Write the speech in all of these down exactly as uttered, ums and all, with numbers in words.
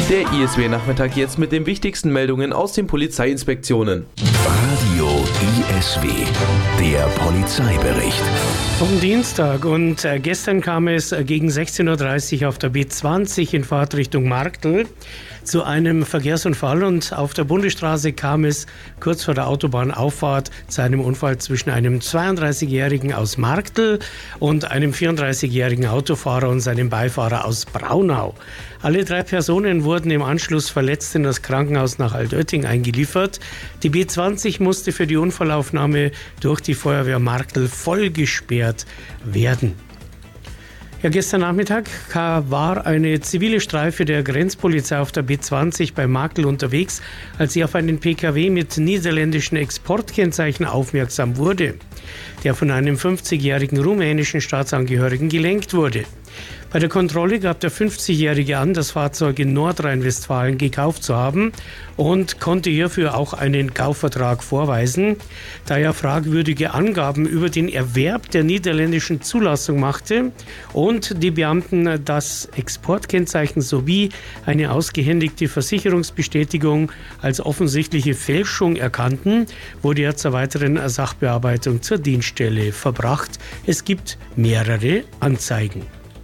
Der I S W-Nachmittag jetzt mit den wichtigsten Meldungen aus den Polizeiinspektionen. Radio I S W, der Polizeibericht. Vom Dienstag und äh, gestern kam es äh, gegen sechzehn Uhr dreißig auf der B zwanzig in Fahrtrichtung Marktl zu einem Verkehrsunfall und auf der Bundesstraße kam es kurz vor der Autobahnauffahrt zu einem Unfall zwischen einem zweiunddreißigjährigen aus Marktl und einem vierunddreißigjährigen Autofahrer und seinem Beifahrer aus Braunau. Alle drei Personen wurden im Anschluss verletzt in das Krankenhaus nach Altötting eingeliefert. Die B zwanzig musste für die Unfallaufnahme durch die Feuerwehr Marktl voll gesperrt werden. Ja, gestern Nachmittag war eine zivile Streife der Grenzpolizei auf der B zwanzig bei Marktl unterwegs, als sie auf einen P K W mit niederländischen Exportkennzeichen aufmerksam wurde, der von einem fünfzigjährigen rumänischen Staatsangehörigen gelenkt wurde. Bei der Kontrolle gab der fünfzigjährige an, das Fahrzeug in Nordrhein-Westfalen gekauft zu haben und konnte hierfür auch einen Kaufvertrag vorweisen. Da er fragwürdige Angaben über den Erwerb der niederländischen Zulassung machte und die Beamten das Exportkennzeichen sowie eine ausgehändigte Versicherungsbestätigung als offensichtliche Fälschung erkannten, wurde er zur weiteren Sachbearbeitung zur Dienststelle verbracht. Es gibt mehrere Anzeigen.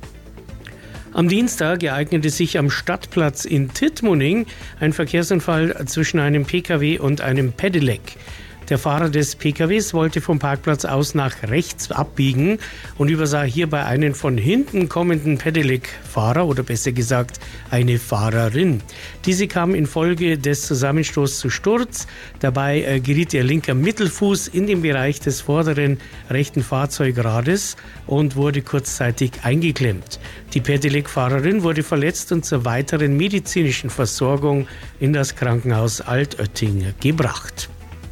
Am Dienstag ereignete sich am Stadtplatz in Tittmoning ein Verkehrsunfall zwischen einem P K W und einem Pedelec. Der Fahrer des P K Ws wollte vom Parkplatz aus nach rechts abbiegen und übersah hierbei einen von hinten kommenden Pedelec-Fahrer oder besser gesagt eine Fahrerin. Diese kam infolge des Zusammenstoßes zu Sturz. Dabei äh, geriet ihr linker Mittelfuß in den Bereich des vorderen rechten Fahrzeugrades und wurde kurzzeitig eingeklemmt. Die Pedelec-Fahrerin wurde verletzt und zur weiteren medizinischen Versorgung in das Krankenhaus Altötting gebracht.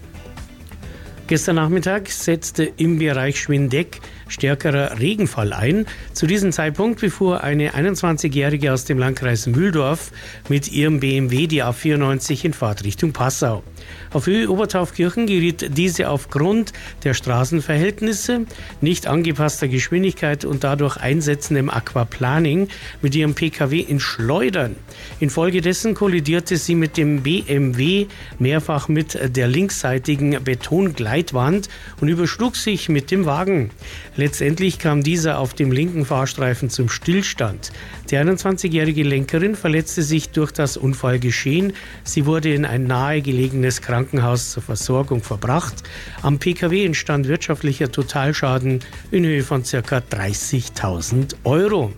Gestern Nachmittag setzte im Bereich Schwindeck stärkerer Regenfall ein. Zu diesem Zeitpunkt befuhr eine einundzwanzigjährige aus dem Landkreis Mühldorf mit ihrem B M W die A vierundneunzig in Fahrtrichtung Passau. Auf Höhe Obertaufkirchen geriet diese aufgrund der Straßenverhältnisse, nicht angepasster Geschwindigkeit und dadurch einsetzendem Aquaplaning mit ihrem P K W in Schleudern. Infolgedessen kollidierte sie mit dem B M W mehrfach mit der linksseitigen Betongleitwand und überschlug sich mit dem Wagen. Letztendlich kam dieser auf dem linken Fahrstreifen zum Stillstand. Die einundzwanzigjährige Lenkerin verletzte sich durch das Unfallgeschehen. Sie wurde in ein nahegelegenes Krankenhaus zur Versorgung verbracht. Am P K W entstand wirtschaftlicher Totalschaden in Höhe von ca. dreißigtausend Euro.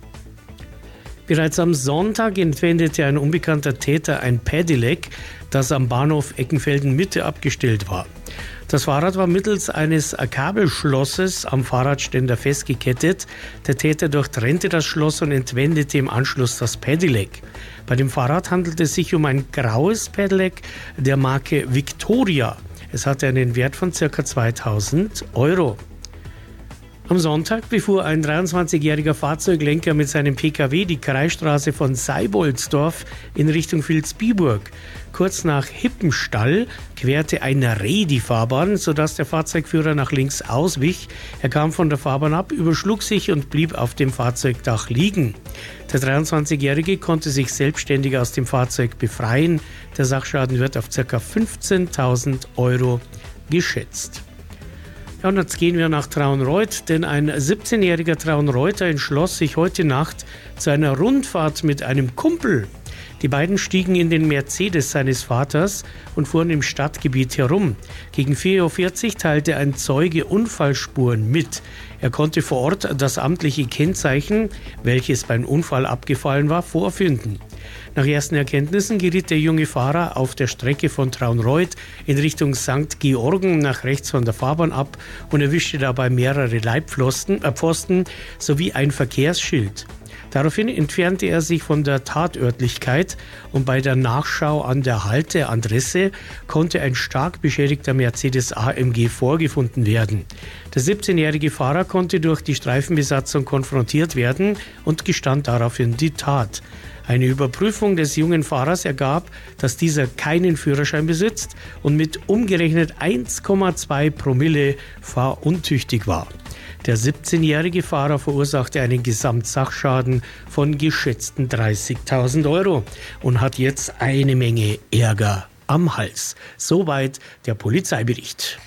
Bereits am Sonntag entwendete ein unbekannter Täter ein Pedelec, das am Bahnhof Eckenfelden-Mitte abgestellt war. Das Fahrrad war mittels eines Kabelschlosses am Fahrradständer festgekettet. Der Täter durchtrennte das Schloss und entwendete im Anschluss das Pedelec. Bei dem Fahrrad handelte es sich um ein graues Pedelec der Marke Victoria. Es hatte einen Wert von ca. zweitausend Euro. Am Sonntag befuhr ein dreiundzwanzigjähriger Fahrzeuglenker mit seinem P K W die Kreisstraße von Seiboldsdorf in Richtung Vilsbiburg. Kurz nach Hippenstall querte ein Reh die Fahrbahn, sodass der Fahrzeugführer nach links auswich. Er kam von der Fahrbahn ab, überschlug sich und blieb auf dem Fahrzeugdach liegen. Der dreiundzwanzigjährige konnte sich selbstständig aus dem Fahrzeug befreien. Der Sachschaden wird auf ca. fünfzehntausend Euro geschätzt. Ja, und jetzt gehen wir nach Traunreut, denn ein siebzehnjähriger Traunreuter entschloss sich heute Nacht zu einer Rundfahrt mit einem Kumpel. Die beiden stiegen in den Mercedes seines Vaters und fuhren im Stadtgebiet herum. Gegen vier Uhr vierzig teilte ein Zeuge Unfallspuren mit. Er konnte vor Ort das amtliche Kennzeichen, welches beim Unfall abgefallen war, vorfinden. Nach ersten Erkenntnissen geriet der junge Fahrer auf der Strecke von Traunreut in Richtung Sankt Georgen nach rechts von der Fahrbahn ab und erwischte dabei mehrere Leitpfosten äh, Pfosten sowie ein Verkehrsschild. Daraufhin entfernte er sich von der Tatörtlichkeit und bei der Nachschau an der Halteadresse konnte ein stark beschädigter Mercedes A M G vorgefunden werden. Der siebzehnjährige Fahrer konnte durch die Streifenbesatzung konfrontiert werden und gestand daraufhin die Tat. Eine Überprüfung des jungen Fahrers ergab, dass dieser keinen Führerschein besitzt und mit umgerechnet eins Komma zwei Promille fahruntüchtig war. Der siebzehnjährige Fahrer verursachte einen Gesamtsachschaden von geschätzten dreißigtausend Euro und hat jetzt eine Menge Ärger am Hals. Soweit der Polizeibericht.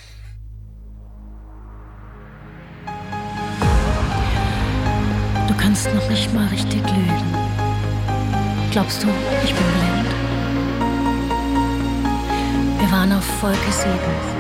Du kannst noch nicht mal richtig lügen. Glaubst du, ich bin blind? Wir waren auf Wolke sieben.